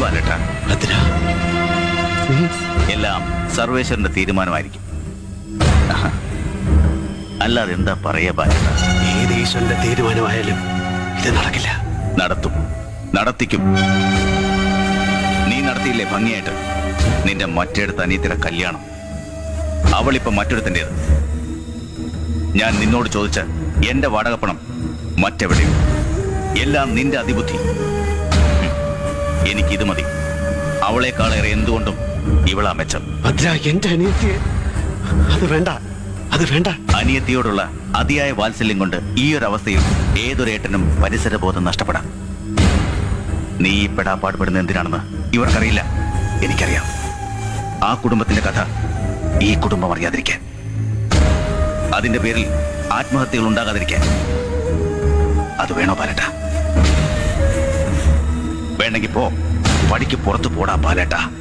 ബാലേട്ട. ഭദ്ര, എല്ലാം സർവേശ്വരന്റെ തീരുമാനമായിരിക്കും. അല്ലാതെ എന്താ പറയാ ബാലേട്ട? ഏത് ഈശ്വരന്റെ തീരുമാനമായാലും ഇത് നടക്കില്ല. നടത്തും, നടത്തിക്കും. നീ നടത്തിയില്ലേ ഭംഗിയായിട്ട് നിന്റെ മറ്റേടത്ത് അനിയത്തിയുടെ കല്യാണം? അവളിപ്പോ മറ്റൊരുത്തൻ്റെത്. ഞാൻ നിന്നോട് ചോദിച്ച എന്റെ വാടകപ്പണം മറ്റെവിടെയും. എല്ലാം നിന്റെ അതിബുദ്ധി. എനിക്കിത് മതി. അവളെക്കാളേറെ എന്തുകൊണ്ടും ഇവളാ മെച്ചം. ഭദ്ര, എന്റെ അനിയത്തിയെ അത് വേണ്ട, അത് വേണ്ട. അനിയത്തിയോടുള്ള അതിയായ വാത്സല്യം കൊണ്ട് ഈ ഒരു അവസ്ഥയിൽ ഏതൊരേട്ടനും പരിസരബോധം നഷ്ടപ്പെടാം. നീ ഈ പെടാപ്പാടുപെടുന്ന എന്തിനാണെന്ന് ഇവർക്കറിയില്ല, എനിക്കറിയാം. ആ കുടുംബത്തിന്റെ കഥ ഈ കുടുംബം അറിയാതിരിക്കാൻ, അതിന്റെ പേരിൽ ആത്മഹത്യകൾ ഉണ്ടാകാതിരിക്കാൻ. അത് വേണോ ബാലേട്ട? വേണമെങ്കിൽ പോ, പടിക്ക് പുറത്തു പോടാ ബാലേട്ട.